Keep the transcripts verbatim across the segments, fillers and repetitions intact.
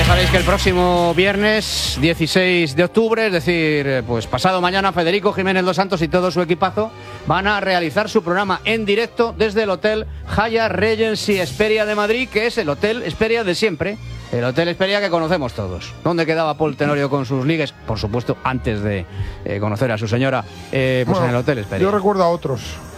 Ya sabéis que el próximo viernes dieciséis de octubre, es decir, pues pasado mañana, Federico Jiménez Dos Santos y todo su equipazo van a realizar su programa en directo desde el Hotel Hyatt Regency Hesperia de Madrid, que es el Hotel Hesperia de siempre, el Hotel Hesperia que conocemos todos. ¿Dónde quedaba Paul Tenorio con sus ligues? Por supuesto, antes de eh, conocer a su señora, eh, pues bueno, en el Hotel Hesperia. Yo recuerdo a otros.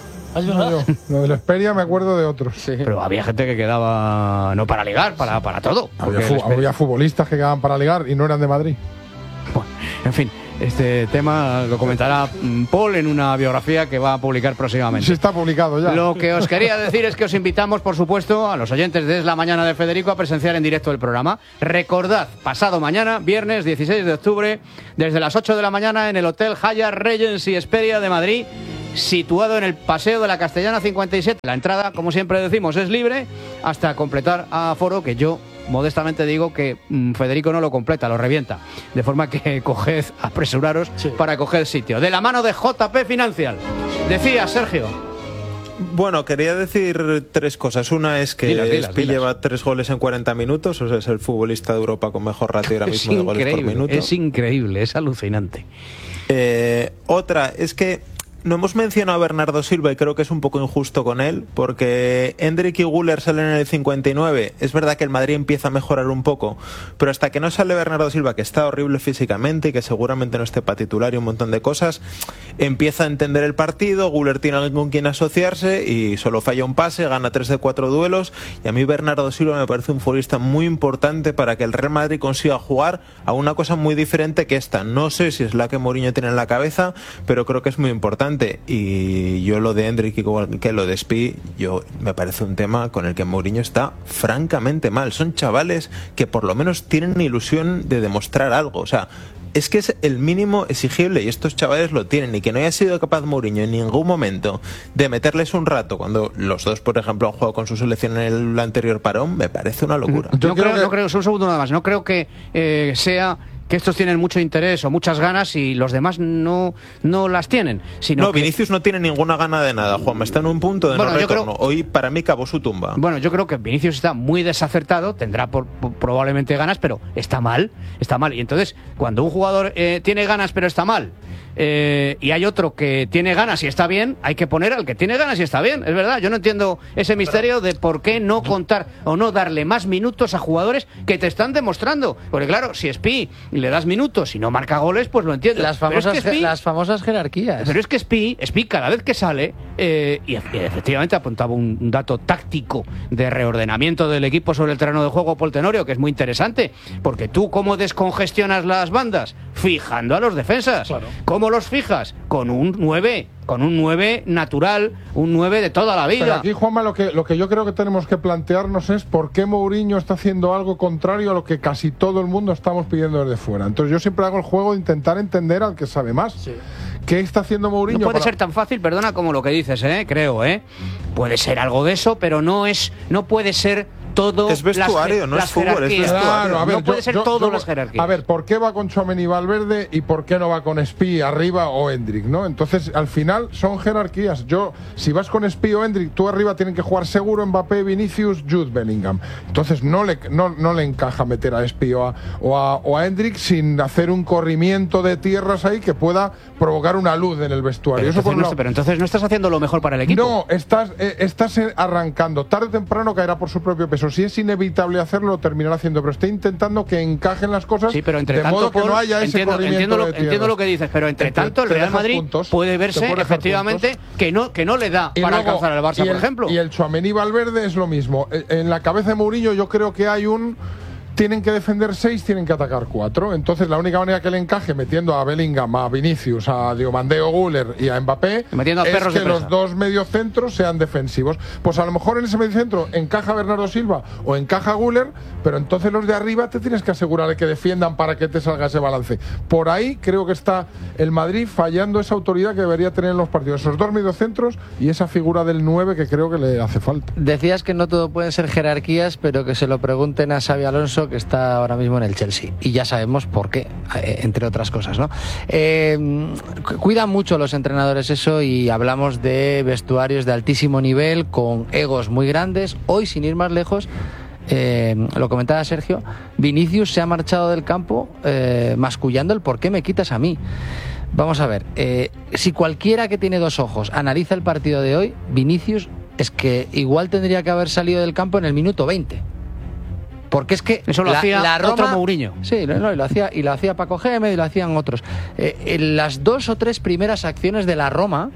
No, yo, lo de la Hesperia me acuerdo de otros. Sí. Pero había gente que quedaba no para ligar, para, para todo. Había, fu había futbolistas que quedaban para ligar y no eran de Madrid. Bueno, en fin, este tema lo comentará Paul en una biografía que va a publicar próximamente. Sí, está publicado ya. Lo que os quería decir es que os invitamos, por supuesto, a los oyentes de Es la Mañana de Federico a presenciar en directo el programa. Recordad, pasado mañana, viernes dieciséis de octubre, desde las ocho de la mañana en el Hotel Hyatt Regency Hesperia de Madrid, situado en el Paseo de la Castellana cincuenta y siete. La entrada, como siempre decimos, es libre hasta completar aforo, que yo modestamente digo que mmm, Federico no lo completa, lo revienta. De forma que coged, apresuraros sí. para coger sitio. De la mano de J P Financial. Decía Sergio. Bueno, quería decir tres cosas. Una es que dilas, dilas, Spi dilas. lleva tres goles en cuarenta minutos, o sea, es el futbolista de Europa con mejor ratio ahora mismo de goles por minuto. Es increíble, es alucinante. Eh, otra es que no hemos mencionado a Bernardo Silva y creo que es un poco injusto con él, porque Endrick y Güler salen en el cincuenta y nueve. Es verdad que el Madrid empieza a mejorar un poco, pero hasta que no sale Bernardo Silva, que está horrible físicamente y que seguramente no esté para titular y un montón de cosas, empieza a entender el partido. Güler tiene alguien con quien asociarse y solo falla un pase, gana tres de cuatro duelos, y a mí Bernardo Silva me parece un futbolista muy importante para que el Real Madrid consiga jugar a una cosa muy diferente que esta. No sé si es la que Mourinho tiene en la cabeza, pero creo que es muy importante. Y yo lo de Endrick igual que lo de Spi, yo me parece un tema con el que Mourinho está francamente mal. Son chavales que por lo menos tienen ilusión de demostrar algo, o sea, es que es el mínimo exigible y estos chavales lo tienen, y que no haya sido capaz Mourinho en ningún momento de meterles un rato cuando los dos, por ejemplo, han jugado con su selección en el anterior parón, me parece una locura. Yo no creo, que... no creo, un segundo nada más, no creo que eh, sea que estos tienen mucho interés o muchas ganas y los demás no, no las tienen. Sino no, que... Vinicius no tiene ninguna gana de nada, Juanma, está en un punto de bueno, no retorno. Creo... Hoy para mí cavó su tumba. Bueno, yo creo que Vinicius está muy desacertado, tendrá por, por, probablemente ganas, pero está mal, está mal. Y entonces, cuando un jugador eh, tiene ganas pero está mal, eh, y hay otro que tiene ganas y está bien, hay que poner al que tiene ganas y está bien, es verdad. Yo no entiendo ese misterio de por qué no contar o no darle más minutos a jugadores que te están demostrando. Porque claro, si Spi le das minutos y no marca goles, pues lo entiendo. Las famosas, es que Spi, las famosas jerarquías. Pero es que Spi, Spi cada vez que sale, eh, y, y efectivamente apuntaba un, un dato táctico de reordenamiento del equipo sobre el terreno de juego, Paul Tenorio, que es muy interesante, porque tú cómo descongestionas las bandas, fijando a los defensas. Claro. ¿Cómo los fijas? Con un nueve, con un nueve natural, un nueve de toda la vida. Pero aquí, Juanma, lo que, lo que yo creo que tenemos que plantearnos es por qué Mourinho está haciendo algo contrario a lo que casi todo el mundo estamos pidiendo desde fuera. Entonces yo siempre hago el juego de intentar entender al que sabe más. Sí. ¿Qué está haciendo Mourinho? No puede para... ser tan fácil, perdona, como lo que dices, ¿eh? Creo, ¿eh? Puede ser algo de eso, pero no es, no puede ser todo. Es vestuario, las, no las es fútbol, es vestuario. Claro, a ver, no puede yo, ser yo, todo yo, las jerarquías. A ver, ¿por qué va con Tchouaméni y Valverde y por qué no va con Spi arriba o Endrick, ¿no? Entonces, al final son jerarquías. Yo, si vas con Spi o Endrick, tú arriba tienen que jugar seguro Mbappé, Vinicius, Jude Bellingham. Entonces no le, no, no le encaja meter a Spi o a, o, a, o a Endrick sin hacer un corrimiento de tierras ahí que pueda provocar una luz en el vestuario. Pero, Eso entonces, por no, una... pero entonces no estás haciendo lo mejor para el equipo. No, estás, eh, estás arrancando. Tarde o temprano caerá por su propio peso. Si es inevitable hacerlo, lo terminará haciendo, pero está intentando que encajen las cosas, sí, pero entre de tanto, modo que Paul, no haya ese entiendo, corrimiento entiendo, lo, de entiendo lo que dices, pero entre te, tanto el Real Madrid puntos, puede verse puede efectivamente que no, que no le da y para luego, alcanzar al Barça, el, por ejemplo. Y el Tchouaméni Valverde es lo mismo. En la cabeza de Mourinho yo creo que hay un... Tienen que defender seis, tienen que atacar cuatro. Entonces la única manera que le encaje metiendo a Bellingham, a Vinicius, a Diomandeo, Güler y a Mbappé metiendo a es perros que de los dos mediocentros sean defensivos. Pues a lo mejor en ese mediocentro encaja Bernardo Silva o encaja Güler, pero entonces los de arriba te tienes que asegurar de que defiendan para que te salga ese balance. Por ahí creo que está el Madrid fallando esa autoridad que debería tener en los partidos. Esos dos mediocentros y esa figura del nueve que creo que le hace falta. Decías que no todo pueden ser jerarquías, pero que se lo pregunten a Xabi Alonso, que está ahora mismo en el Chelsea, y ya sabemos por qué, entre otras cosas, ¿no? Eh, cuidan mucho los entrenadores eso, y hablamos de vestuarios de altísimo nivel con egos muy grandes. Hoy, sin ir más lejos, eh, lo comentaba Sergio, Vinicius se ha marchado del campo eh, mascullando el por qué me quitas a mí. Vamos a ver, eh, si cualquiera que tiene dos ojos analiza el partido de hoy, Vinicius es que igual tendría que haber salido del campo en el minuto veinte. Porque es que eso lo la, hacía la Roma, otro Mourinho. Sí, no, y lo hacía y lo hacía Paco Gémez y lo hacían otros. Eh, en las dos o tres primeras acciones de la Roma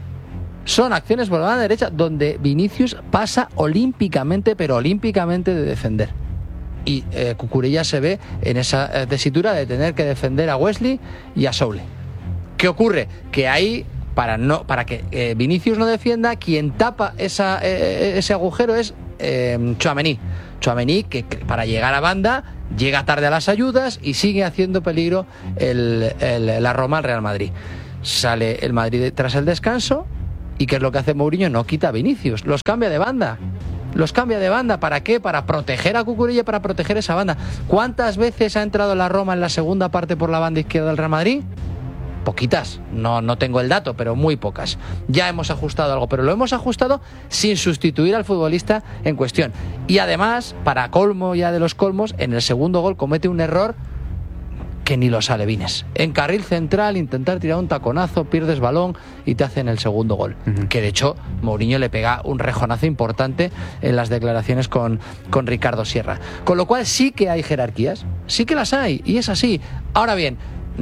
son acciones por la banda derecha donde Vinicius pasa olímpicamente, pero olímpicamente de defender. Y eh, Cucurella se ve en esa eh, tesitura de tener que defender a Wesley y a Soule. ¿Qué ocurre? Que ahí, para no para que eh, Vinicius no defienda, quien tapa esa, eh, ese agujero es eh, Tchouaméni. Tchouaméni, que, que para llegar a banda llega tarde a las ayudas y sigue haciendo peligro el, el, la Roma al Real Madrid. Sale el Madrid tras el descanso y ¿qué es lo que hace Mourinho? No quita a Vinicius, los cambia de banda. Los cambia de banda, ¿para qué? Para proteger a Cucurella, para proteger esa banda. ¿Cuántas veces ha entrado la Roma en la segunda parte por la banda izquierda del Real Madrid? Poquitas, no, no tengo el dato, pero muy pocas. Ya hemos ajustado algo, pero lo hemos ajustado sin sustituir al futbolista en cuestión. Y además, para colmo ya de los colmos, en el segundo gol comete un error que ni los alevines. En carril central, intentar tirar un taconazo, pierdes balón y te hacen el segundo gol. Uh-huh. Que de hecho, Mourinho le pega un rejonazo importante en las declaraciones con, con Ricardo Sierra. Con lo cual sí que hay jerarquías, sí que las hay, y es así. Ahora bien,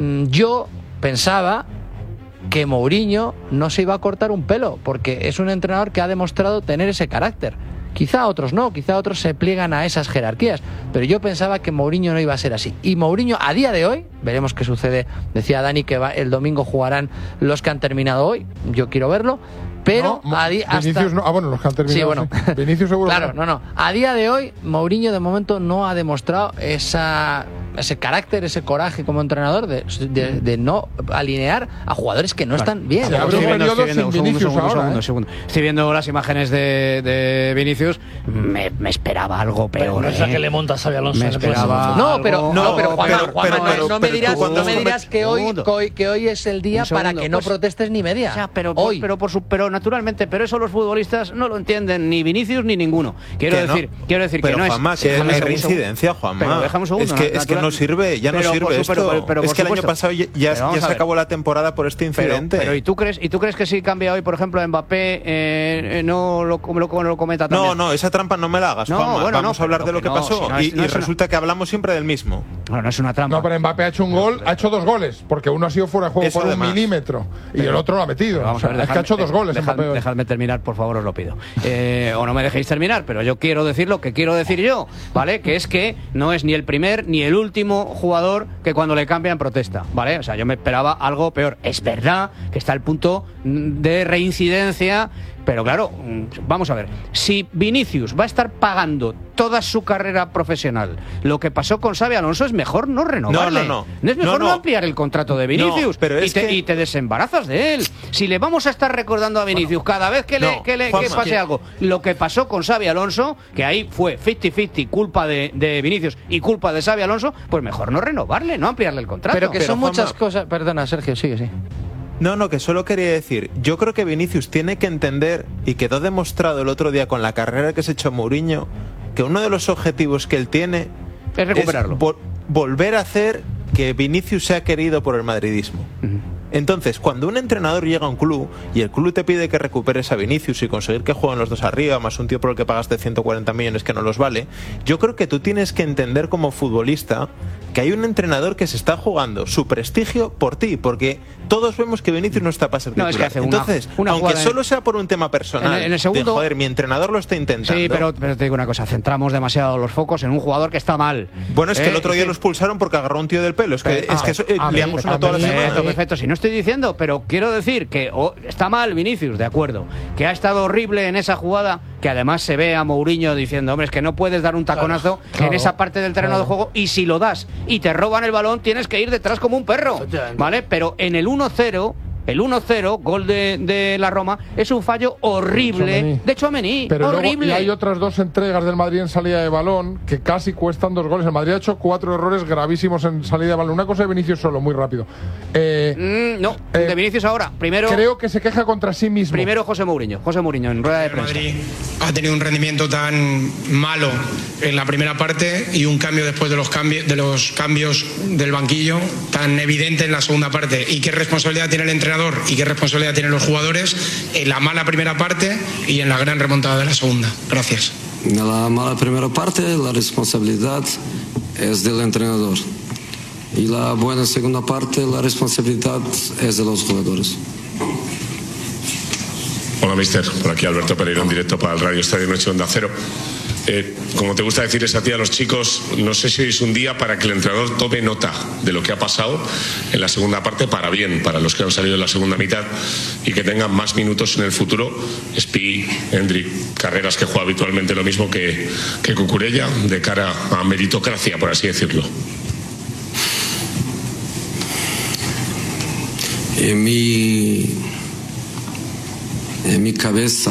yo pensaba que Mourinho no se iba a cortar un pelo, porque es un entrenador que ha demostrado tener ese carácter. Quizá otros no, quizá otros se pliegan a esas jerarquías, pero yo pensaba que Mourinho no iba a ser así. Y Mourinho, a día de hoy, veremos qué sucede. Decía Dani que va, el domingo jugarán los que han terminado hoy, yo quiero verlo, pero no, a día hasta... Vinicius no, ah, bueno, los que han terminado. Sí, bueno. Sí. Vinicius seguro. Claro, no, no. A día de hoy, Mourinho de momento no ha demostrado esa, ese carácter, ese coraje como entrenador de, de, de no alinear a jugadores que no vale. están bien. Se abre un periodo sin Vinicius ahora. Segundo, segundo. Estoy viendo las imágenes de, de Vinicius. Me, me esperaba algo peor. Pero no es la ¿eh? que le monta a Xabi Alonso. Me esperaba no, pero, no, no, pero Juanma, pero, Juanma, pero, no, pero, no me dirás, pero, no me dirás que, hoy, segundo. que, hoy, que hoy es el día segundo, para que no pues, protestes ni media. O sea, pero, hoy. pero, por su, pero naturalmente, pero eso los futbolistas no lo entienden ni Vinicius ni ninguno. Quiero decir, no? quiero decir pero que no Juanma, es. que es reincidencia, Juanma. Pero déjame un segundo. Es que, es que no sirve, ya no pero, sirve su, esto. Pero, pero, pero, es que el año supuesto. pasado ya, ya, ya se acabó la temporada por este incidente. Pero, pero ¿y tú crees, y tú crees que si cambia hoy, por ejemplo, Mbappé, eh, no lo, lo, lo, lo comenta también? No, no, esa trampa no me la hagas, no, Juanma. bueno, Vamos no, a hablar pero, de lo que no, pasó. Si no es, y no y es resulta una... que hablamos siempre del mismo. No, no es una trampa. No, pero Mbappé ha hecho un gol, ha hecho dos goles, porque uno ha sido fuera de juego Eso por además. un milímetro y pero, el otro lo ha metido. Vamos a ver, o sea, dejadme, es que ha hecho dos goles. Dejad, Mbappé dejadme terminar, por favor, os lo pido. Eh, o no me dejéis terminar, pero yo quiero decir lo que quiero decir yo, ¿vale? Que es que no es ni el primer ni el último jugador que cuando le cambian protesta, ¿vale? O sea, yo me esperaba algo peor. Es verdad que está el punto de reincidencia, pero claro, vamos a ver, si Vinicius va a estar pagando toda su carrera profesional, lo que pasó con Xabi Alonso, es mejor no renovarle. No, no, no. ¿No es mejor no, no, no. ampliar el contrato de Vinicius? No, pero es y, te, que... y te desembarazas de él. Si le vamos a estar recordando a Vinicius bueno, cada vez que le, no, que le Juanma, que pase que... algo, lo que pasó con Xabi Alonso, que ahí fue cincuenta cincuenta culpa de, de Vinicius y culpa de Xabi Alonso, pues mejor no renovarle, no ampliarle el contrato. Pero que pero, son Juanma... muchas cosas... Perdona, Sergio, sigue, sí. No, no, que solo quería decir, yo creo que Vinicius tiene que entender, y quedó demostrado el otro día con la carrera que se echó Mourinho, que uno de los objetivos que él tiene es recuperarlo. Es vo- volver a hacer que Vinicius sea querido por el madridismo. Uh-huh. Entonces, cuando un entrenador llega a un club y el club te pide que recuperes a Vinicius y conseguir que jueguen los dos arriba, más un tío por el que pagaste ciento cuarenta millones que no los vale, yo creo que tú tienes que entender como futbolista que hay un entrenador que se está jugando su prestigio por ti, porque todos vemos que Vinicius no está para ser titular. No, es que hace una, Entonces, una aunque solo sea por un tema personal, en el, en el segundo, de, joder, mi entrenador lo está intentando. Sí, pero, pero te digo una cosa, centramos demasiado los focos en un jugador que está mal. Bueno, es eh, que el otro día sí. lo expulsaron porque agarró un tío del pelo. Es que, pero, es que eso, eh, a ver, liamos a una ver, toda la perfecto, semana. Perfecto, perfecto, si no estoy diciendo, pero quiero decir que oh, está mal Vinicius, de acuerdo, que ha estado horrible en esa jugada, que además se ve a Mourinho diciendo, hombre, es que no puedes dar un taconazo claro, claro, en esa parte del terreno claro. de juego, y si lo das y te roban el balón, tienes que ir detrás como un perro, ¿vale? Pero en el uno cero el uno cero, gol de, de la Roma, es un fallo horrible Tchouaméni. de Tchouaméni. Pero horrible. luego, y hay otras dos entregas del Madrid en salida de balón que casi cuestan dos goles. El Madrid ha hecho cuatro errores gravísimos en salida de balón. Una cosa de Vinicius solo, muy rápido. Eh, Mm, no, eh, de Vinicius ahora. Primero, creo que se queja contra sí mismo. primero José Mourinho. José Mourinho en rueda de El prensa. Madrid ha tenido un rendimiento tan malo en la primera parte y un cambio después de los cambios, de los cambios del banquillo tan evidente en la segunda parte. ¿Y qué responsabilidad tiene el entrenador y qué responsabilidad tienen los jugadores en la mala primera parte y en la gran remontada de la segunda? Gracias. En la mala primera parte la responsabilidad es del entrenador y la buena segunda parte la responsabilidad es de los jugadores. Hola, mister. Por aquí Alberto Pereira en directo para el Radio Estadio Noche Onda Cero. Eh, como te gusta decirles a ti a los chicos, no sé si es un día para que el entrenador tome nota de lo que ha pasado en la segunda parte para bien, para los que han salido en la segunda mitad y que tengan más minutos en el futuro. Spi, Hendrik, Carreras, que juega habitualmente lo mismo que, que Cucurella, de cara a meritocracia, por así decirlo. En mi, en mi cabeza,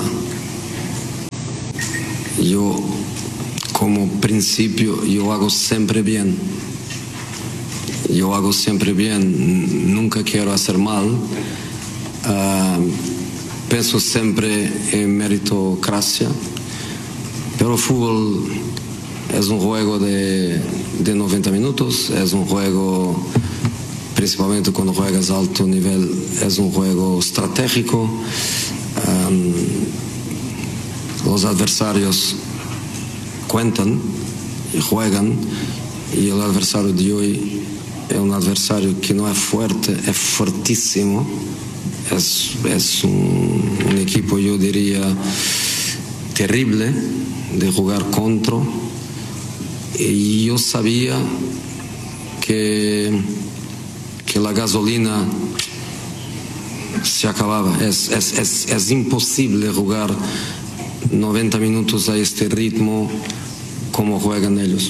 yo como principio, yo hago siempre bien. Yo hago siempre bien, nunca quiero hacer mal. Uh, pienso siempre en meritocracia, pero el fútbol es un juego de, de noventa minutos, es un juego, principalmente cuando juegas a alto nivel, es un juego estratégico. Um, los adversarios cuentan y juegan, y el adversario de hoy es un adversario que no es fuerte, es fuertísimo, es, es un, un equipo, yo diría, terrible de jugar contra, y yo sabía que, que la gasolina se acababa. Es, es, es, es imposible jugar noventa minutos a este ritmo como juegan ellos.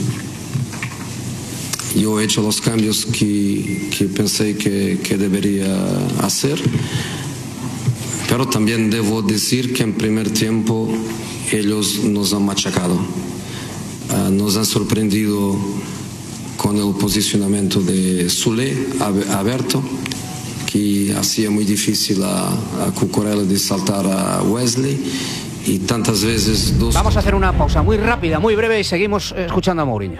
Yo he hecho los cambios que, que pensé que, que debería hacer, pero también debo decir que en primer tiempo ellos nos han machacado. Uh, nos han sorprendido con el posicionamiento de Sule abierto, que hacía muy difícil a, a Cucurella de saltar a Wesley, y tantas veces dos... Vamos a hacer una pausa muy rápida, muy breve, y seguimos escuchando a Mourinho.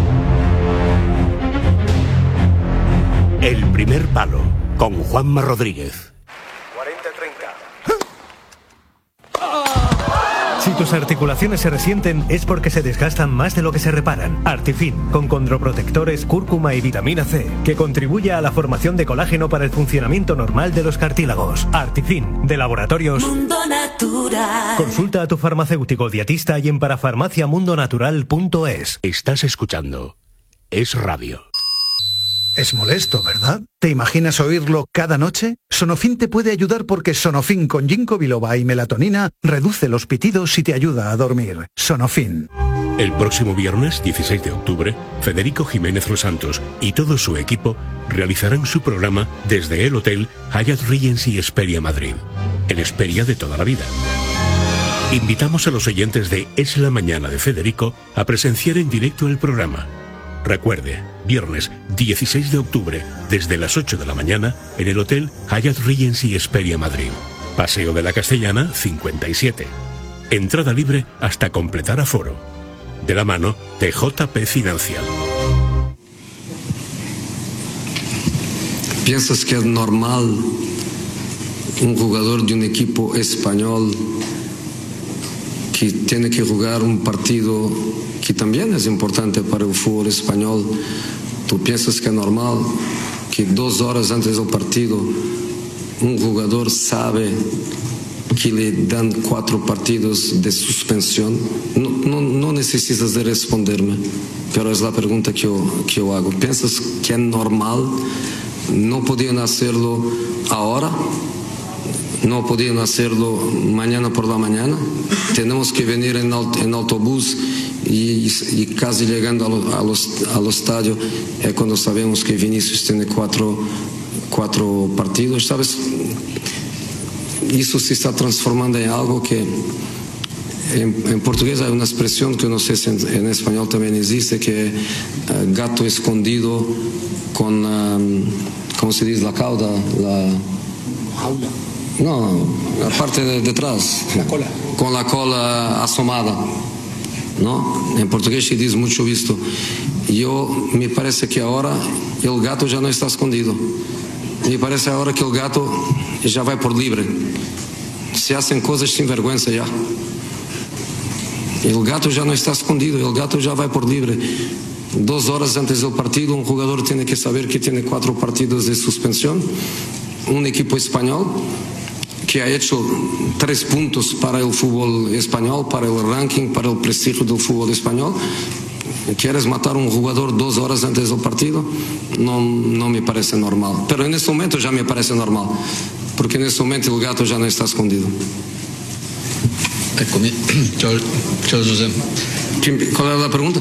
El primer palo, con Juanma Rodríguez. cuarenta treinta. Si tus articulaciones se resienten es porque se desgastan más de lo que se reparan. Artifin, con condroprotectores, cúrcuma y vitamina C, que contribuye a la formación de colágeno para el funcionamiento normal de los cartílagos. Artifin, de Laboratorios Mundo Natural. Consulta a tu farmacéutico dietista y en parafarmaciamundonatural punto es. Estás escuchando Es Radio. Es molesto, ¿verdad? ¿Te imaginas oírlo cada noche? Sonofin te puede ayudar porque Sonofin con ginkgo biloba y melatonina reduce los pitidos y te ayuda a dormir. Sonofin. El próximo viernes, dieciséis de octubre, Federico Jiménez Los Santos y todo su equipo realizarán su programa desde el Hotel Hyatt Regency Hesperia Madrid, el Hesperia de toda la vida. Invitamos a los oyentes de Es la Mañana de Federico a presenciar en directo el programa. Recuerde, viernes dieciséis de octubre, desde las ocho de la mañana, en el Hotel Hyatt Regency Hesperia Madrid. Paseo de la Castellana, cincuenta y siete. Entrada libre hasta completar aforo. De la mano de J P Financial. ¿Piensas que es normal un jugador de un equipo español que tiene que jugar un partido que también es importante para el fútbol español? ¿Tú piensas que es normal que dos horas antes del partido un jugador sabe que le dan cuatro partidos de suspensión? No, no, no necesitas de responderme, pero es la pregunta que yo, que yo hago. ¿Piensas que es normal? ¿No podían hacerlo ahora? ¿No podían hacerlo mañana por la mañana? Tenemos que venir en, aut en autobús y, y casi llegando a los, a los estadios es cuando sabemos que Vinicius tiene cuatro, cuatro partidos. ¿Sabes eso se está transformando en algo que en, en portugués hay una expresión que no sé si en, en español también existe, que uh, gato escondido con, um, ¿cómo se dice? La cauda, la... No, la parte de detrás. La cola. Con la cola asomada. ¿No? En portugués se dice mucho esto. Yo, me parece que ahora el gato ya no está escondido. Me parece ahora que el gato ya va por libre. Se hacen cosas sin vergüenza ya. El gato ya no está escondido, el gato ya va por libre. Dos horas antes del partido, un jugador tiene que saber que tiene cuatro partidos de suspensión. Un equipo español que ha hecho tres puntos para el fútbol español, para el ranking, para el prestigio del fútbol español. ¿Quieres matar a un jugador dos horas antes del partido? No, no me parece normal. Pero en este momento ya me parece normal, porque en este momento el gato ya no está escondido. Eccomi, ciao, ciao José. ¿Cuál era la pregunta?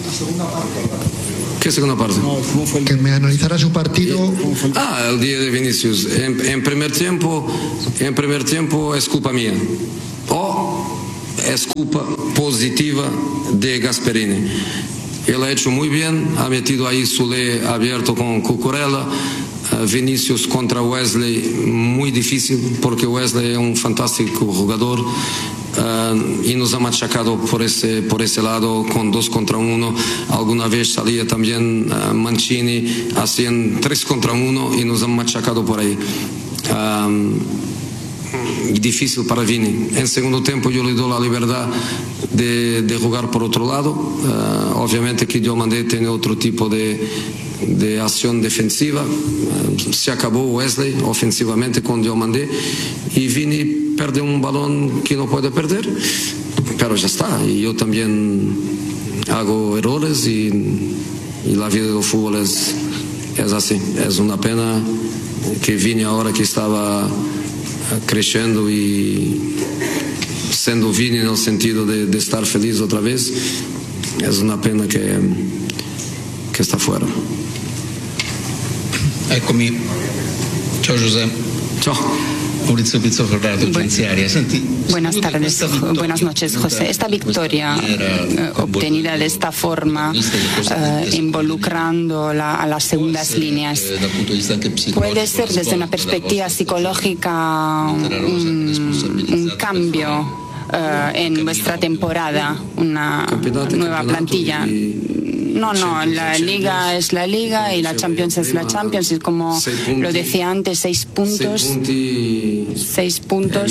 ¿Qué segunda parte? Que me analizara su partido. Ah, el día de Vinicius. En, en primer tiempo, en primer tiempo es culpa mía. O es culpa positiva de Gasperini. Él ha hecho muy bien, ha metido ahí Sule abierto con Cucurella. Vinicius contra Wesley, muy difícil, porque Wesley es un fantástico jugador. Uh, y nos ha machacado por ese, por ese lado con dos contra uno. Alguna vez salía también uh, Mancini, hacían tres contra uno y nos han machacado por ahí. Um, y difícil para Vini. En segundo tiempo yo le doy la libertad de, de jugar por otro lado. Uh, obviamente que Diomandé tiene otro tipo de, de acción defensiva. Uh, se acabó Wesley ofensivamente con Diomandé y Vini pierde un balón que no puede perder, pero ya está. Y yo también hago errores y, y la vida del fútbol es, es así. Es una pena que Vini ahora que estaba creciendo y siendo Vini en el sentido de, de estar feliz otra vez, es una pena que, que está fuera. Eccomi, ciao José. Ciao. Maurizio Pizzo Ferraro, Agenciaria. Senti, buenas tardes, buenas noches, José. Esta victoria eh, obtenida de esta forma, eh, involucrando la, a las segundas líneas, puede ser desde una perspectiva psicológica un, un cambio eh, en vuestra temporada, una nueva plantilla. No, no, la Liga es la Liga y la Champions es la Champions, y como lo decía antes, seis puntos, seis puntos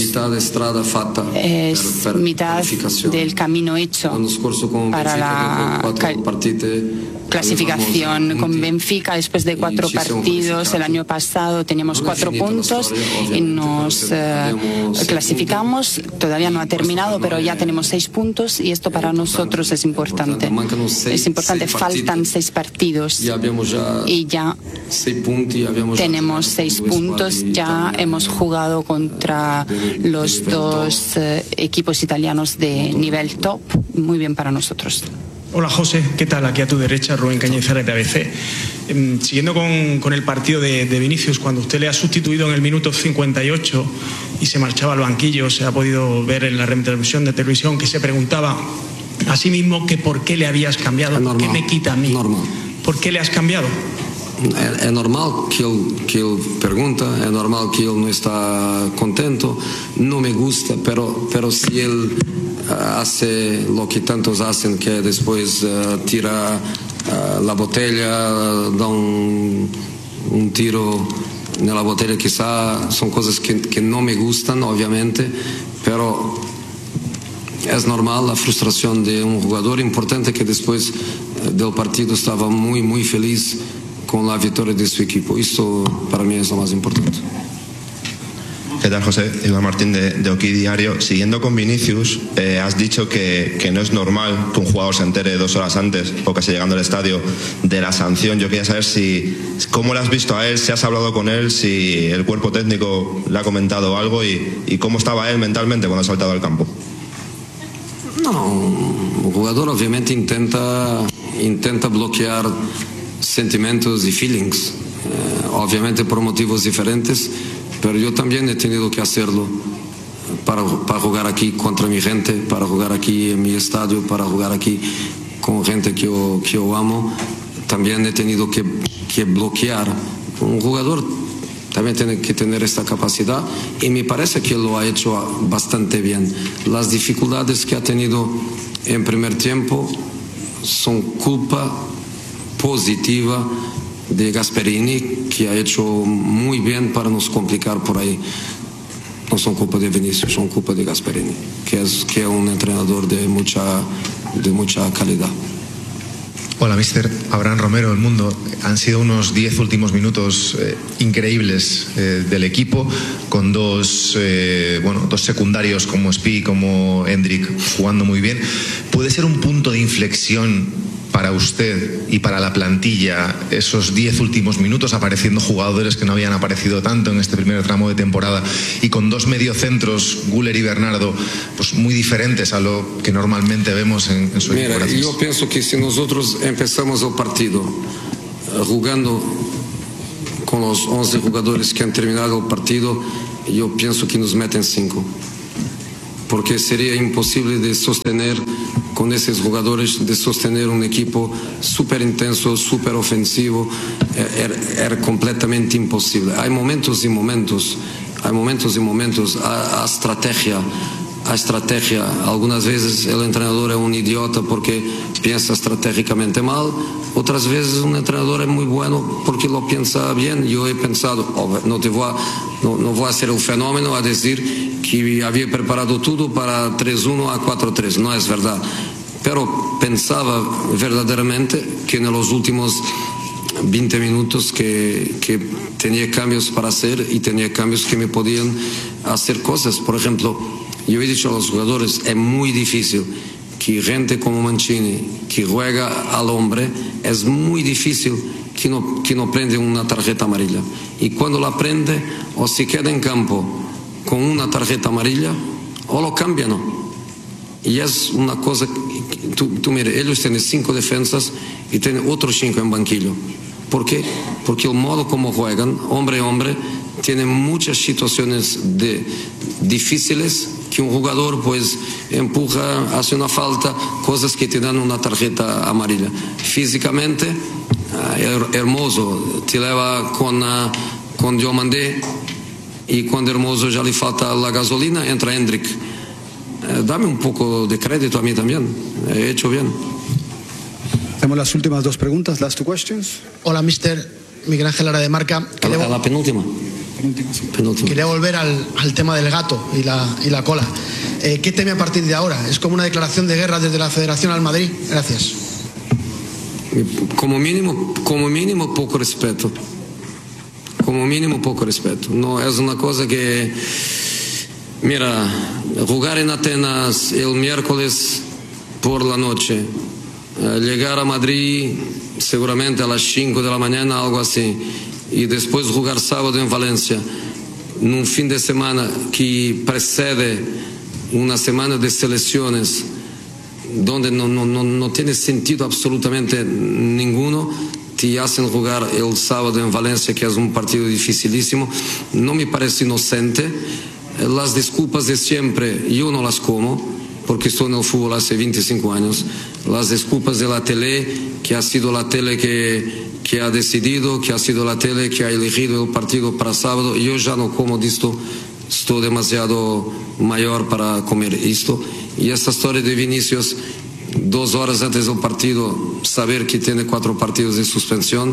es mitad del camino hecho para la clasificación. Con Benfica, después de cuatro partidos el año pasado, teníamos cuatro puntos y nos eh, clasificamos. Todavía no ha terminado, pero ya tenemos seis puntos y esto para nosotros es importante. Es importante, faltan seis partidos y ya tenemos seis puntos. Ya hemos jugado contra los dos eh, equipos italianos de nivel top. Muy bien para nosotros. Hola José, ¿qué tal? Aquí a tu derecha, Rubén Cañizares de A B C. Eh, siguiendo con, con el partido de, de Vinicius, cuando usted le ha sustituido en el minuto cincuenta y ocho y se marchaba al banquillo, se ha podido ver en la retransmisión de televisión que se preguntaba a sí mismo que por qué le habías cambiado, normal, ¿qué me quita a mí? Normal. ¿Por qué le has cambiado? Es, es normal que él, que él pregunta, es normal que él no está contento, no me gusta, pero, pero si él hace lo que tantos hacen, que después uh, tira uh, la botella, da un, un tiro en la botella, quizá son cosas que, que no me gustan, obviamente, pero es normal la frustración de un jugador importante que después del partido estaba muy, muy feliz con la victoria de su equipo. Esto para mí es lo más importante. ¿Qué tal, José? Iván Martín de, de Oki Diario. Siguiendo con Vinicius, eh, has dicho que, que no es normal que un jugador se entere dos horas antes o casi llegando al estadio de la sanción. Yo quería saber si cómo lo has visto a él, si has hablado con él, si el cuerpo técnico le ha comentado algo y, y cómo estaba él mentalmente cuando ha saltado al campo. No, el jugador obviamente intenta, intenta bloquear sentimientos y feelings, eh, obviamente por motivos diferentes, pero yo también he tenido que hacerlo para, para jugar aquí contra mi gente, para jugar aquí en mi estadio, para jugar aquí con gente que yo, que yo amo. También he tenido que, que bloquear. Un jugador también tiene que tener esta capacidad y me parece que lo ha hecho bastante bien. Las dificultades que ha tenido en primer tiempo son culpa positiva de Gasperini, que ha hecho muy bien para nos complicar por ahí. No son culpa de Vinicius, son culpa de Gasperini, que es, que es un entrenador de mucha, de mucha calidad. Hola, mister Abraham Romero, El Mundo. Han sido unos diez últimos minutos eh, increíbles eh, del equipo, con dos, eh, bueno, dos secundarios como Spi, como Endrick, jugando muy bien. ¿Puede ser un punto de inflexión para usted y para la plantilla esos diez últimos minutos, apareciendo jugadores que no habían aparecido tanto en este primer tramo de temporada, y con dos mediocentros, Güler y Bernardo, pues muy diferentes a lo que normalmente vemos en, en su equipo? Mira, yo pienso que si nosotros empezamos el partido uh, jugando con los once jugadores que han terminado el partido, yo pienso que nos meten cinco, porque sería imposible de sostener con esos jugadores, de sostener un equipo súper intenso, súper ofensivo. Era, era completamente imposible. Hay momentos y momentos, hay momentos y momentos. A, a estrategia, a estrategia. Algunas veces el entrenador es un idiota porque piensa estratégicamente mal. Otras veces un entrenador es muy bueno porque lo piensa bien. Yo he pensado, oh, no, te voy a, no, no voy a hacer el fenómeno a decir que había preparado todo para tres uno a cuatro tres. No es verdad. Pero pensaba verdaderamente que en los últimos veinte minutos que, que tenía cambios para hacer y tenía cambios que me podían hacer cosas. Por ejemplo, yo he dicho a los jugadores, es muy difícil que gente como Mancini, que juega al hombre, es muy difícil que no, que no prende una tarjeta amarilla. Y cuando la prende, o se queda en campo con una tarjeta amarilla, o lo cambian. Y es una cosa, tú, tú mira, ellos tienen cinco defensas y tienen otros cinco en banquillo. ¿Por qué? Porque el modo como juegan, hombre a hombre, tiene muchas situaciones de, difíciles que un jugador pues empuja, hace una falta, cosas que te dan una tarjeta amarilla. Físicamente, uh, Hermoso te lleva con, uh, con Diomandé, y cuando Hermoso ya le falta la gasolina, entra Endrick. Uh, dame un poco de crédito a mí también, he hecho bien. Tenemos las últimas dos preguntas, last two questions. Hola, mister Miguel Ángel Lara de Marca. A la, a la penúltima. Penúltima, sí. penúltima. Quería volver al, al tema del gato y la, y la cola. Eh, ¿Qué teme a partir de ahora? ¿Es como una declaración de guerra desde la Federación al Madrid? Gracias. Como mínimo, como mínimo poco respeto. Como mínimo poco respeto. No es una cosa que... Mira, jugar en Atenas el miércoles por la noche, eh, llegar a Madrid seguramente a las cinco de la mañana, algo así, y después jugar sábado en Valencia, en un fin de semana que precede una semana de selecciones, donde no, no, no, no tiene sentido absolutamente ninguno, te hacen jugar el sábado en Valencia, que es un partido dificilísimo. No me parece inocente. Las disculpas de siempre yo no las como, porque estoy en el fútbol hace veinticinco años. Las disculpas de la tele, que ha sido la tele que, que ha decidido, que ha sido la tele que ha elegido el partido para sábado. Yo ya no como de esto, estoy demasiado mayor para comer esto. Y esta historia de Vinicius, dos horas antes del partido, saber que tiene cuatro partidos de suspensión,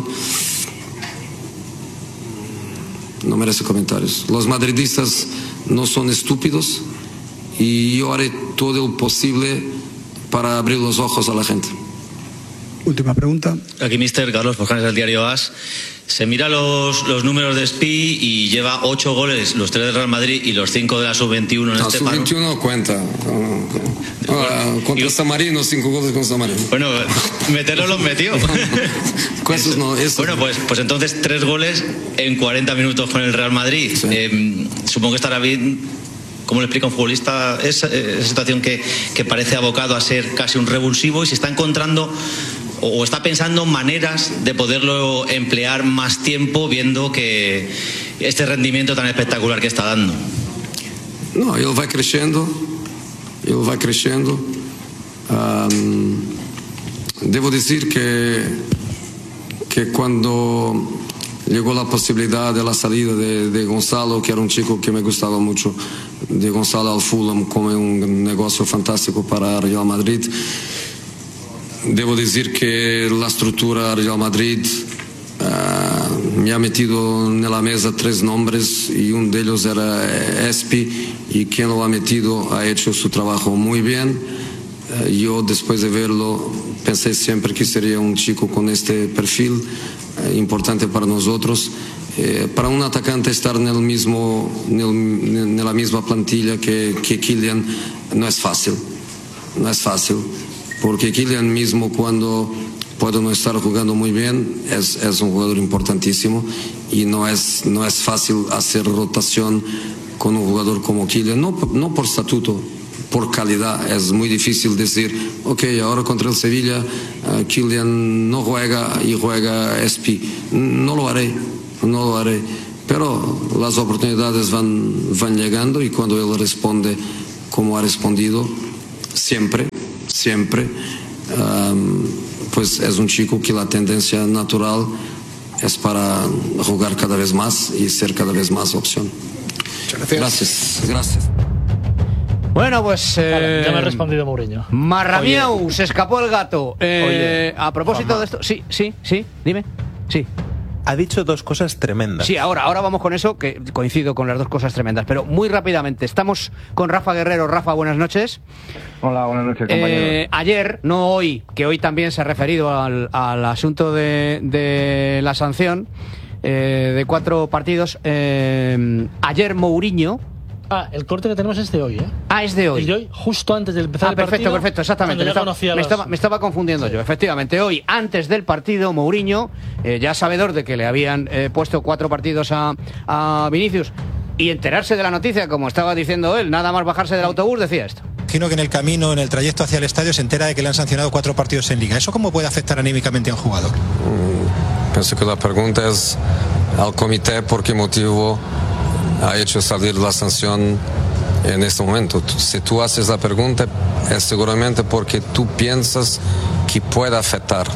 no merece comentarios. Los madridistas no son estúpidos y yo haré todo el posible para abrir los ojos a la gente. Última pregunta. Aquí mister Carlos Fojanes del diario AS. Se mira los, los números de Spi y lleva ocho goles, los tres del Real Madrid y los cinco de la sub veintiuno en no, este sub veintiuno no cuenta. No, Ahora, contra San Marino, cinco goles con San Marino. Bueno, meterlo los metió. Eso, no, eso. Bueno, pues, pues entonces tres goles en cuarenta minutos con el Real Madrid. Sí. Eh, supongo que estará bien. ¿Cómo le explica un futbolista esa, esa situación que, que parece abocado a ser casi un revulsivo y se está encontrando o está pensando maneras de poderlo emplear más tiempo viendo que este rendimiento tan espectacular que está dando? No, ele vai crescendo, ele vai crescendo. Um, devo decir que, que cuando llegó la posibilidad de la salida de, de Gonzalo, que era un chico que me gustaba mucho, de Gonzalo al Fulham como un negocio fantástico para Real Madrid, devo decir que la estructura Real Madrid uh, me ha metido en la mesa tres nombres y uno de ellos era Espi, y quien lo ha metido ha hecho su trabajo muy bien. Uh, yo después de verlo pensé siempre que sería un chico con este perfil uh, importante para nosotros. Eh, para un atacante estar en, el mismo, en, el, en la misma plantilla que, que Kylian no es fácil, no es fácil, porque Kylian mismo cuando puede no estar jugando muy bien es, es un jugador importantísimo y no es, no es fácil hacer rotación con un jugador como Kylian, no, no por estatuto, por calidad. Es muy difícil decir, ok, ahora contra el Sevilla uh, Kylian no juega y juega Espi. No lo haré, no lo haré, pero las oportunidades van, van llegando y cuando él responde como ha respondido siempre, siempre, um, pues es un chico que la tendencia natural es para jugar cada vez más y ser cada vez más opción. Gracias. Gracias, gracias. Bueno, pues... Eh, vale, ya me ha respondido Mourinho. Marramiau, se escapó el gato. Eh, Oye, a propósito Juanma. de esto... Sí, sí, sí, dime. Sí. Ha dicho dos cosas tremendas. Sí, ahora, ahora vamos con eso, que coincido con las dos cosas tremendas. Pero muy rápidamente, estamos con Rafa Guerrero. Rafa, buenas noches. Hola, buenas noches, compañero. Eh, ayer, no hoy, que hoy también se ha referido al, al asunto de, de la sanción eh, de cuatro partidos. Eh, ayer Mourinho... Ah, el corte que tenemos es de hoy, ¿eh? Ah, es de hoy. El de hoy, justo antes del empezar ah, el perfecto, partido. perfecto, exactamente. Me estaba, me, estaba, me estaba confundiendo sí. yo, efectivamente. Hoy, antes del partido, Mourinho, eh, ya sabedor de que le habían eh, puesto cuatro partidos a, a Vinicius, y enterarse de la noticia, como estaba diciendo él, nada más bajarse del autobús, decía esto. Imagino que en el camino, en el trayecto hacia el estadio, se entera de que le han sancionado cuatro partidos en Liga. ¿Eso cómo puede afectar anímicamente a un jugador? Mm, pienso que la pregunta es al comité por qué motivo ha hecho salir la sanción en este momento. Si tú haces la pregunta es seguramente porque tú piensas que puede afectar.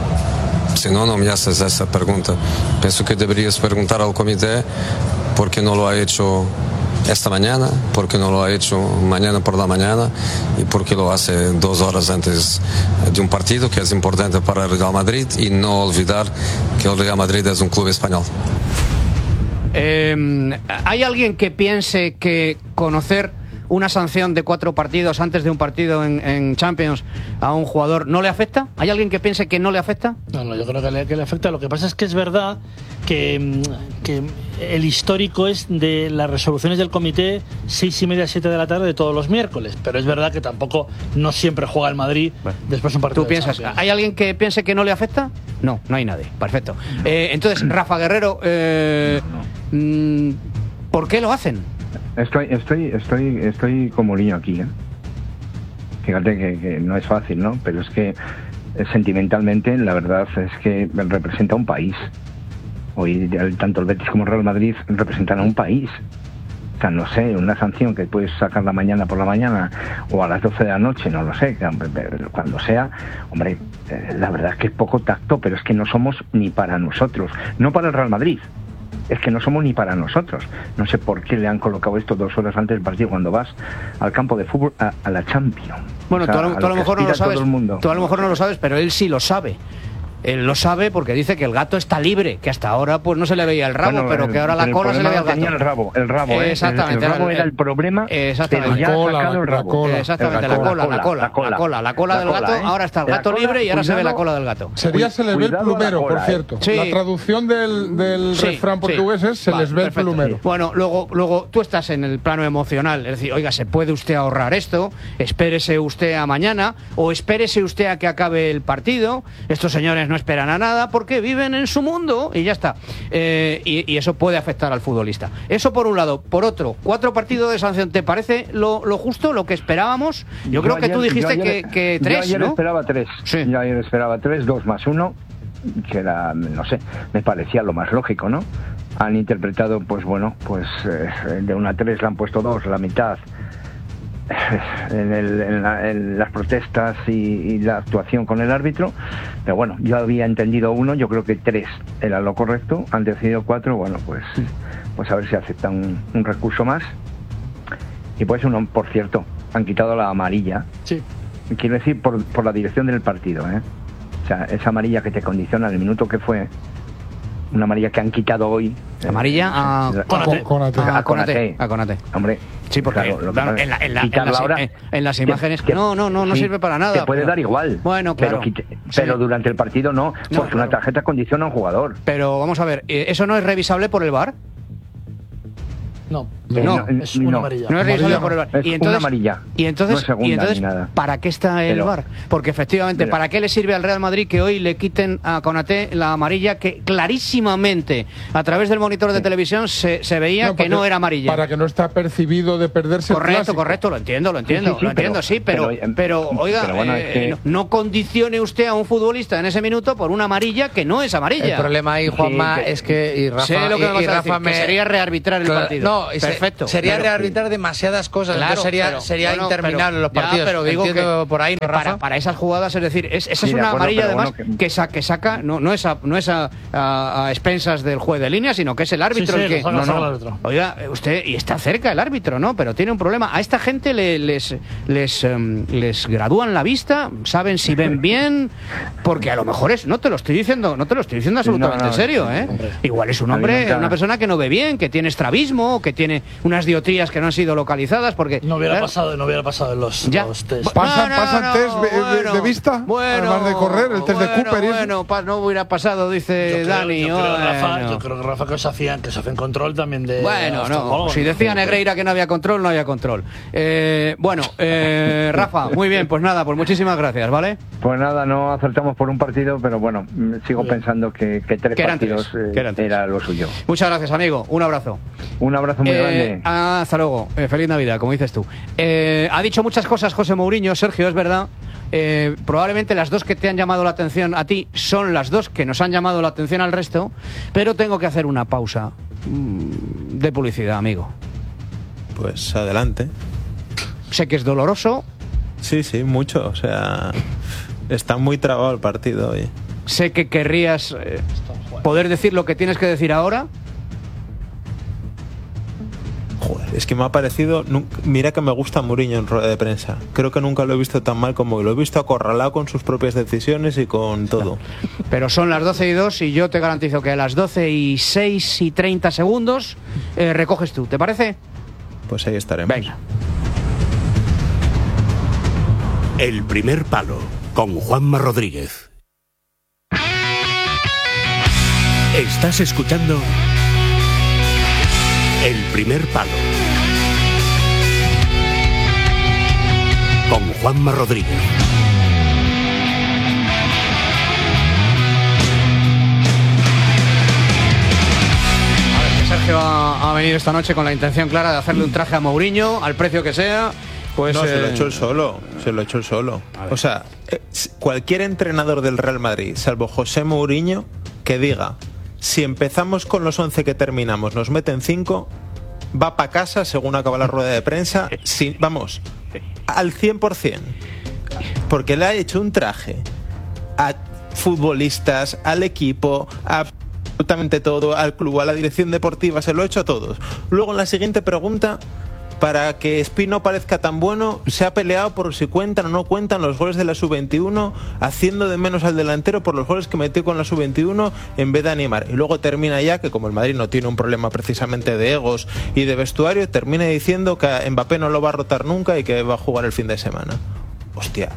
Si no, no me haces esa pregunta. Pienso que deberías preguntar al comité por qué no lo ha hecho esta mañana, por qué no lo ha hecho mañana por la mañana y por qué lo hace dos horas antes de un partido que es importante para el Real Madrid, y no olvidar que el Real Madrid es un club español. Eh, ¿Hay alguien que piense que conocer una sanción de cuatro partidos antes de un partido en, en Champions a un jugador no le afecta? ¿Hay alguien que piense que no le afecta? No, no, yo creo que le, que le afecta. Lo que pasa es que es verdad que, que el histórico es de las resoluciones del comité seis y media, siete de la tarde de todos los miércoles. Pero es verdad que tampoco no siempre juega el Madrid bueno, después de un partido. ¿Tú piensas? ¿Hay alguien que piense que no le afecta? No, no hay nadie. Perfecto. Eh, entonces, Rafa Guerrero, eh, ¿por qué lo hacen? Estoy, estoy, estoy, estoy con Mourinho aquí, ¿eh? Fíjate que, que no es fácil, ¿no? Pero es que eh, sentimentalmente, la verdad es que representa un país. Hoy el, tanto el Betis como el Real Madrid representan a un país. O sea, no sé, una sanción que puedes sacar la mañana por la mañana o a las doce de la noche, no lo sé, cuando sea, hombre, eh, la verdad es que es poco tacto, pero es que no somos ni para nosotros, no para el Real Madrid. Es que no somos ni para nosotros. No sé por qué le han colocado esto dos horas antes del partido cuando vas al campo de fútbol a, a la Champions. Bueno, o sea, tú a lo, tú a lo mejor no lo sabes. Tú a lo mejor no lo sabes, pero él sí lo sabe. Él lo sabe porque dice que el gato está libre, que hasta ahora pues no se le veía el rabo, bueno, pero que ahora la cola se le veía al gato. Tenía el rabo, el rabo, eh, exactamente. El, el rabo era el problema. Exactamente. Ya ha sacado el rabo. Cola, exactamente, la cola, la cola, la cola, la cola, la cola del gato. ¿eh? Ahora está el gato cola, libre y ahora se ve la cola del gato. Sería se le ve el plumero, cola, por cierto. Sí. La traducción del, del sí, refrán portugués sí. es se vale, les ve perfecto. el plumero. Bueno, luego, luego tú estás en el plano emocional, es decir, oiga, ¿se puede usted ahorrar esto? Espérese usted a mañana o espérese usted a que acabe el partido. Estos señores no esperan a nada porque viven en su mundo y ya está. Eh, y, y eso puede afectar al futbolista. Eso por un lado. Por otro, cuatro partidos de sanción, ¿te parece lo, lo justo, lo que esperábamos? Yo, yo creo que ayer, tú dijiste ayer, que, que tres, yo ayer ¿no? esperaba tres. Sí. Yo ayer esperaba tres, dos más uno, que era, no sé, me parecía lo más lógico, ¿no? Han interpretado, pues bueno, pues eh, de una a tres le han puesto dos, la mitad. En, el, en, la, en las protestas y, y la actuación con el árbitro, pero bueno, yo había entendido uno, yo creo que tres era lo correcto, han decidido cuatro, bueno, pues pues a ver si aceptan un, un recurso más. Y pues uno, por cierto, han quitado la amarilla. Sí. Quiero decir, por, por la dirección del partido, ¿eh? O sea, esa amarilla que te condiciona el minuto que fue, una amarilla que han quitado hoy. Amarilla a eh, Konate. Konate. A Konate. A Konate. Hombre. Sí, porque claro, lo que claro, pasa- en, la, en, la, en, quitarla las, ahora, en, en las que- imágenes que- no, no, no, no sí, sirve para nada. Te puede pero- dar igual. Bueno, claro. Pero, quite- Sí. pero durante el partido no, No, porque una claro. tarjeta condiciona a un jugador. Pero vamos a ver, eh, ¿eso no es revisable por el V A R? No, No, es una no. amarilla. No es revisable por el V A R. Es y entonces, una amarilla. Y entonces, No es segunda y entonces ni nada. ¿para qué está el Pero- V A R? Porque efectivamente, pero- ¿para qué le sirve al Real Madrid que hoy le quiten a Konaté la amarilla que clarísimamente a través del monitor de televisión se, se veía que porque- no era amarilla? Para que no está percibido de perderse el Correcto, clásico. correcto, lo entiendo, lo entiendo, Sí, sí, sí, lo entiendo, pero- sí, pero, pero, pero, eh, oiga, pero bueno, eh, es que- no, no condicione usted a un futbolista en ese minuto por una amarilla que no es amarilla. El problema ahí, Juanma, Sí, que- es que y Rafa, Sé lo que y- me vas y a decir, Rafa que me- sería rearbitrar el Claro, partido. No, y se- perfecto. sería Pero- rearbitrar demasiadas cosas. Claro, Entonces sería, pero- sería no, no, interminable pero- los ya, partidos. pero digo Entiendo que, por ahí, que Rafa. para, para esas jugadas, es decir, es, esa Sí, es de una acuerdo, amarilla pero además bueno, que- que, sa- que saca, no, no es, a, no es a, a- a expensas del juez de línea, sino que es el árbitro Sí, sí, el que... lo saca- no, saca no. el árbitro. Oiga, usted, y está cerca el árbitro, ¿no? Pero tiene un problema. A esta gente le- les, les, em, les gradúan la vista, saben si ven bien, porque a lo mejor es, no te lo estoy diciendo, no te lo estoy diciendo absolutamente no, en serio, sí, ¿eh? hombre. Igual es un hombre, Alimenta- una persona que no ve bien, que tiene estrabismo, que tiene unas dioptrías que no han sido localizadas, porque... No hubiera claro, pasado, no hubiera pasado en los, Ya. los test. ¿Pasan, No, no, pasan no, test de- de, bueno, de vista? bueno, además de correr, el test de bueno, Cooper. y eso. Bueno, pa- no hubiera pasado, dice Yo creo, Dani. yo, creo, Rafa, bueno. yo creo que Rafa que os hacían, que se hacen control también de. Bueno, Estocolmo, no, si decía Negreira que no había control, no había control. Eh, bueno, eh, Rafa, muy bien, pues nada, pues muchísimas gracias, ¿vale? Pues nada, no acertamos por un partido, pero bueno, mm, sigo pensando que, que tres Que eran partidos tres, eh, que eran tres. era lo suyo. Muchas gracias, amigo, un abrazo. Un abrazo muy Eh, grande. hasta luego, Eh, feliz Navidad, como dices tú. Eh, ha dicho muchas cosas José Mourinho, Sergio, es verdad. Eh, probablemente las dos que te han llamado la atención a ti son las dos que nos han llamado la atención al resto, pero tengo que hacer una pausa mm, de publicidad, amigo. Pues adelante. Sé que es doloroso, Sí, sí, mucho. O sea, está muy trabado el partido hoy. sé que querrías eh, poder decir lo que tienes que decir ahora. Joder, es que me ha parecido... nun- Mira que me gusta Mourinho en rueda de prensa. Creo que nunca lo he visto tan mal como hoy. Lo he visto acorralado con sus propias decisiones y con todo. Pero son las doce y dos y yo te garantizo que a las doce y seis y treinta segundos eh, recoges tú. ¿Te parece? Pues ahí estaremos. Venga. El primer palo con Juanma Rodríguez. Estás escuchando El primer palo con Juanma Rodríguez. Sergio ha, ha venido esta noche con la intención clara de hacerle un traje a Mourinho, al precio que sea. Pues, no, se lo eh, ha hecho él solo. Se lo ha hecho él solo. O sea, eh, cualquier entrenador del Real Madrid, salvo José Mourinho, que diga, si empezamos con los once que terminamos, nos meten cinco, va para casa según acaba la rueda de prensa, sin, vamos, al cien por ciento. Porque le ha hecho un traje a futbolistas, al equipo, a absolutamente todo, al club, a la dirección deportiva, se lo ha hecho a todos. Luego en la siguiente pregunta, para que Spi no parezca tan bueno, se ha peleado por si cuentan o no cuentan los goles de la sub veintiuno, haciendo de menos al delantero por los goles que metió con la sub veintiuno en vez de animar. Y luego termina ya, que como el Madrid no tiene un problema precisamente de egos y de vestuario, termina diciendo que Mbappé no lo va a rotar nunca y que va a jugar el fin de semana. Hostia,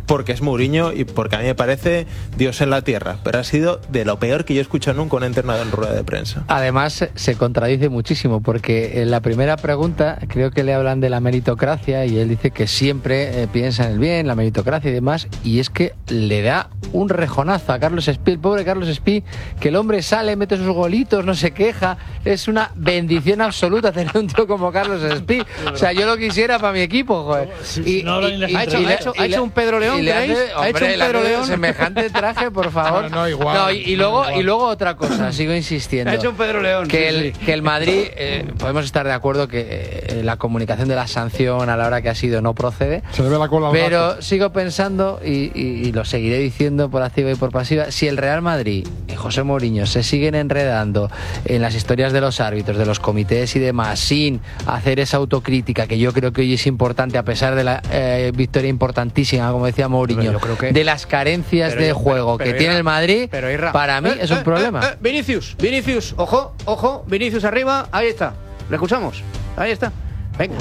porque es Mourinho y porque a mí me parece Dios en la tierra, pero ha sido de lo peor que yo he escuchado nunca un entrenador en rueda de prensa. Además, se contradice muchísimo, porque en la primera pregunta creo que le hablan de la meritocracia y él dice que siempre eh, piensa en el bien, la meritocracia y demás, y es que le da un rejonazo a Carlos Espí, el pobre Carlos Espí, que el hombre sale, mete sus golitos, no se queja, es una bendición absoluta tener un tío como Carlos Espí. O sea, yo lo quisiera para mi equipo, joder. Y, no y, y, ha, hecho, ha, hecho, ha hecho un Pedro León, ¿creéis? Ha hecho un Pedro León. Semejante traje, por favor. No, no, igual. No, y, y, luego, igual. y luego otra cosa, sigo insistiendo. Ha hecho un Pedro León. Que, sí, el, sí. que el Madrid, eh, podemos estar de acuerdo que eh, la comunicación de la sanción a la hora que ha sido no procede. Se le ve la cola al Pero gato. sigo pensando, y, y, y lo seguiré diciendo por activa y por pasiva, si el Real Madrid y José Mourinho se siguen enredando en las historias de los árbitros, de los comités y demás, sin hacer esa autocrítica que yo creo que hoy es importante, a pesar de la eh, victoria importantísima, como decía Mourinho, que... de las carencias pero, de juego pero, pero, que tiene el Madrid, pero, Irra, para mí eh, es un eh, problema. Eh, eh, Vinicius, Vinicius, ojo, ojo, Vinicius arriba, ahí está, le escuchamos, ahí está. Venga.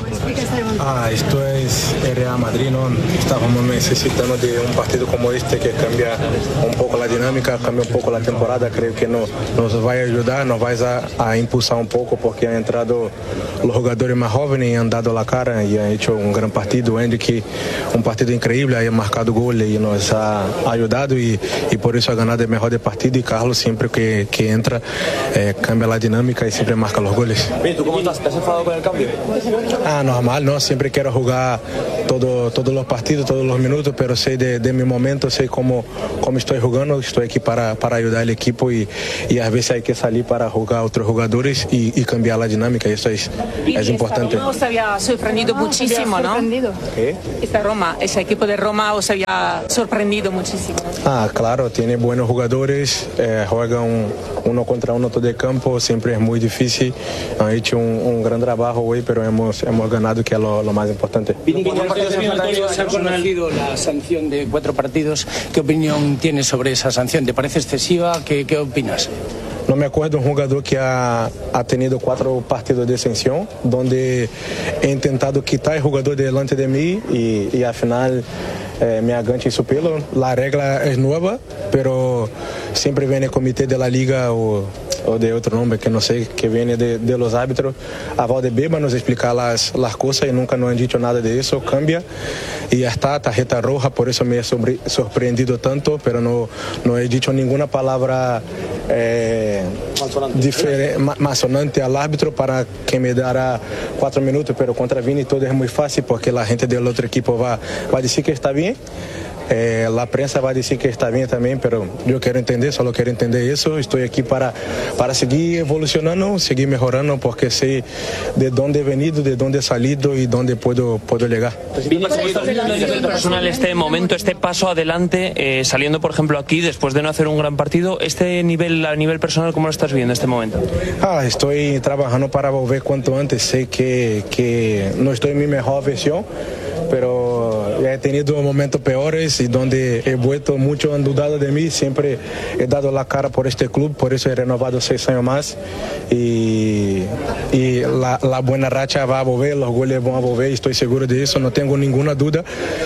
Ah, esto es el Real Madrid, ¿no? Estábamos necesitando de un partido como este que cambia un poco la dinámica, cambia un poco la temporada. Creo que no, nos va a ayudar, nos va a, a impulsar un poco porque han entrado los jugadores más jóvenes y han dado la cara y han hecho un gran partido. Endrick, un partido increíble, ha marcado gol y nos ha ayudado y, y por eso ha ganado el mejor del partido. Y Carlos siempre que, que entra eh, cambia la dinámica y siempre marca los goles. ¿Tú cómo estás? ¿Te has enfadado con el cambio? Ah, normal, ¿no? Siempre quiero jugar todo, todos los partidos, todos los minutos, pero sé de, de mi momento, sé cómo, cómo estoy jugando, estoy aquí para, para ayudar al equipo y, y a veces hay que salir para jugar a otros jugadores y, y cambiar la dinámica, y eso es, es importante. Roma os había sorprendido ah, muchísimo, había sorprendido. ¿No? ¿Qué? Esta Roma, ese equipo de Roma os había sorprendido muchísimo. Ah, claro, tiene buenos jugadores, eh, juegan uno contra uno todo el campo, siempre es muy difícil, han hecho un, un gran trabajo hoy, pero hemos, hemos ganado, que es lo, lo más importante. Se ha conocido la sanción de cuatro partidos. ¿Qué opinión tienes sobre esa sanción? ¿Te parece excesiva? ¿Qué, qué opinas? No me acuerdo un jugador que ha, ha tenido cuatro partidos de sanción, donde he intentado quitar el jugador delante de mí y, y al final eh, me aganché su pelo. La regla es nueva, pero siempre viene el comité de la liga o, o de otro nombre que no sé, que viene de, de los árbitros a Valdebeba nos explicar las, las cosas y nunca nos han dicho nada de eso. Cambia y ya está, tarjeta roja, por eso me he sobre, sorprendido tanto, pero no, no he dicho ninguna palabra eh, más sonante al árbitro para que me dará cuatro minutos, pero contra Vini todo es muy fácil porque la gente del otro equipo va, va a decir que está bien. Eh, la prensa va a decir que está bien también, pero yo quiero entender, solo quiero entender eso. Estoy aquí para, para seguir evolucionando, seguir mejorando, porque sé de dónde he venido, de dónde he salido y dónde puedo, puedo llegar. Personal, este momento, este paso adelante, eh, saliendo por ejemplo aquí después de no hacer un gran partido, este nivel a nivel personal, ¿cómo lo estás viendo este momento? Ah, estoy trabajando para volver cuanto antes. Sé que, que no estoy en mi mejor versión, pero he tenido momentos peores y donde he vuelto, mucho han dudado de mí, siempre he dado la cara por este club, por eso he renovado seis años más y, y la, la buena racha va a volver, los goles van a volver, estoy seguro de eso, no tengo ninguna duda.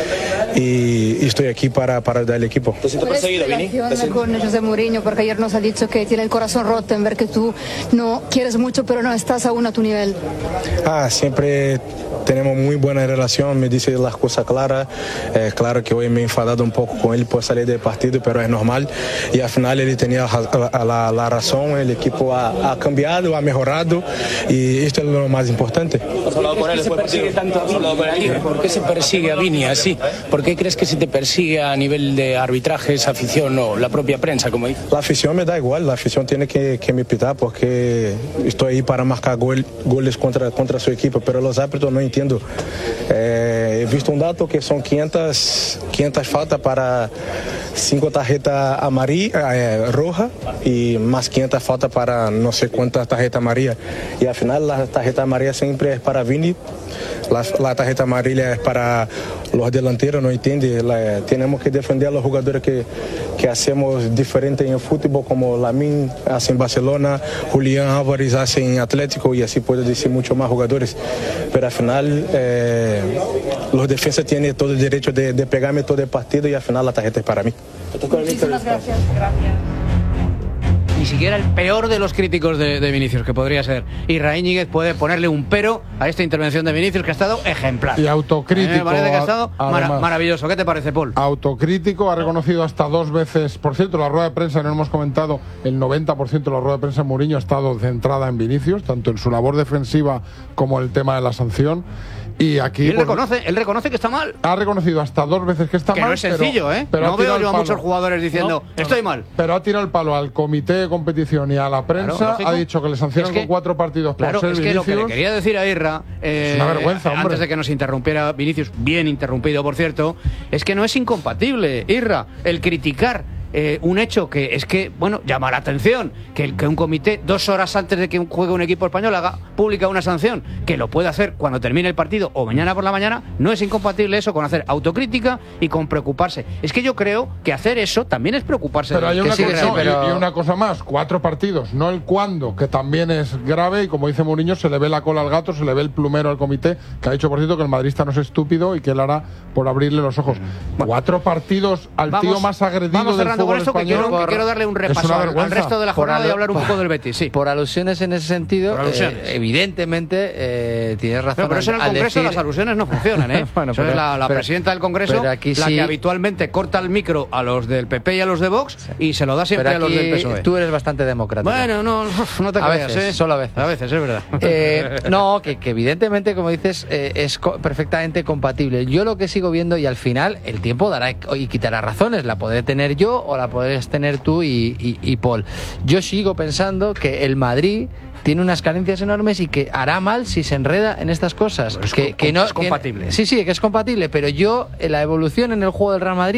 Y estoy aquí para, para dar el equipo. ¿Te sientes perseguido, Vini? Con José Mourinho, porque ayer nos ha dicho que tiene el corazón roto en ver que tú no quieres mucho, pero no estás aún a tu nivel. Ah, siempre tenemos muy buena relación, me dice las cosas claras. Eh, claro que hoy me he enfadado un poco con él por salir del partido, pero es normal. Y al final él tenía la, la, la razón, el equipo ha, ha cambiado, ha mejorado y esto es lo más importante. ¿Has hablado con él después del partido? Tanto, ¿has hablado con él? ¿Por qué se persigue a Vini así? ¿Por qué crees que se te persigue a nivel de arbitrajes, afición o la propia prensa, como dice? La afición me da igual, la afición tiene que, que me pitar porque estoy ahí para marcar gol, goles contra, contra su equipo, pero los árbitros no entiendo. Eh, he visto un dato que son quinientas, quinientas faltas para cinco tarjetas amarillas, eh, rojas y más quinientas faltas para no sé cuántas tarjetas amarillas. Y al final la tarjeta amarilla siempre es para Vini. La, la tarjeta amarilla es para los delanteros, no entiende. La, tenemos que defender a los jugadores que, que hacemos diferente en el fútbol, como Lamine hace en Barcelona, Julián Álvarez hace en Atlético y así puedo decir muchos más jugadores. Pero al final eh, los defensas tienen todo el derecho de, de pegarme todo el partido y al final la tarjeta es para mí. Muchísimas gracias. Gracias. Ni siquiera el peor de los críticos de, de Vinicius, que podría ser Isra Íñiguez, puede ponerle un pero a esta intervención de Vinicius, que ha estado ejemplar. Y autocrítico. A mí me parece que ha estado además, mara maravilloso. ¿Qué te parece, Paul? Autocrítico, ha reconocido hasta dos veces. Por cierto, la rueda de prensa, no hemos comentado, el noventa por ciento de la rueda de prensa de Mourinho ha estado centrada en Vinicius, tanto en su labor defensiva como el tema de la sanción. Y aquí Y él, pues, reconoce, él reconoce que está mal. ha reconocido hasta dos veces que está Que mal. no es sencillo, pero, ¿eh? Pero no ha tirado veo yo el a palo. muchos jugadores diciendo, No, estoy mal. Pero ha tirado el palo al comité de competición y a la prensa. Claro, lógico. ha dicho que le sancionan Es que- con cuatro partidos por Claro, ser es que Vinicius. lo que le quería decir a Irra, eh, Es una vergüenza, hombre. antes de que nos interrumpiera Vinicius, bien interrumpido por cierto, es que no es incompatible, Irra, el criticar eh, un hecho que es que, bueno, llama la atención, que, el, que un comité dos horas antes de que juegue un equipo español haga pública una sanción, que lo puede hacer cuando termine el partido o mañana por la mañana, no es incompatible eso con hacer autocrítica y con preocuparse. Es que yo creo que hacer eso también es preocuparse. Pero de hay que una, sí, cosa, sí, no, pero- y, y una cosa más, cuatro partidos, no el cuándo, que también es grave, y como dice Mourinho, se le ve la cola al gato, se le ve el plumero al comité, que ha dicho, por cierto, que el madridista no es estúpido y que él hará por abrirle los ojos. Cuatro partidos al Vamos- tío más agredido vamos del cerrando fútbol con esto, que español. quiero, que quiero darle un Es repaso una al, al vergüenza. resto de la Por jornada y alu- hablar un poco del Betis. Sí. Por alusiones en ese sentido, Por alusiones. eh, evidentemente eh, tienes razón. Pero, pero eso en el al Congreso decir- las alusiones no funcionan, ¿eh? Bueno, Eso pero- es la, la pero- presidenta del Congreso pero aquí la sí- que habitualmente corta el micro a los del P P y a los de Vox y se lo da siempre Pero a los aquí del P S O E. tú eres bastante democrático. Bueno, no, no te A creas, veces, ¿eh? solo a veces. A veces, es verdad. Eh, no, que, que evidentemente, como dices, eh, es co- perfectamente compatible. Yo lo que sigo viendo, y al final el tiempo dará y quitará razones, la podré tener yo o la podrás tener tú y, y, y Paul. Yo sigo pensando que el Madrid tiene unas carencias enormes y que hará mal si se enreda en estas cosas. Es que, co- que no, es compatible. que- sí, sí, que es compatible, pero yo, en la evolución en el juego del Real Madrid